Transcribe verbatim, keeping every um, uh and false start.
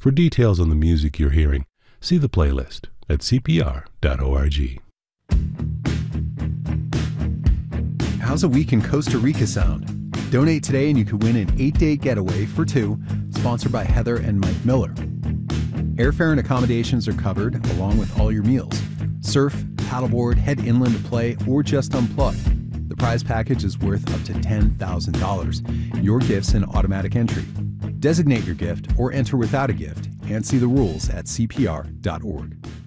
For details on the music you're hearing, see the playlist at c p r dot org. How's a week in Costa Rica sound? Donate today and you could win an eight-day getaway for two, sponsored by Heather and Mike Miller. Airfare and accommodations are covered, along with all your meals. Surf, paddleboard, head inland to play, or just unplug. The prize package is worth up to ten thousand dollars. Your gift's an automatic entry. Designate your gift or enter without a gift and see the rules at c p r dot org.